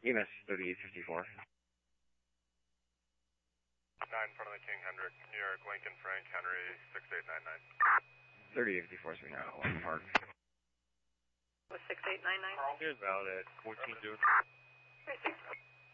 EMS 3854. 9 in front of the King Hendrik, New York, Lincoln, Frank, Henry, 6899. 3854 is right now, One Park. Was 6899? Here's valid at 14 June. 36.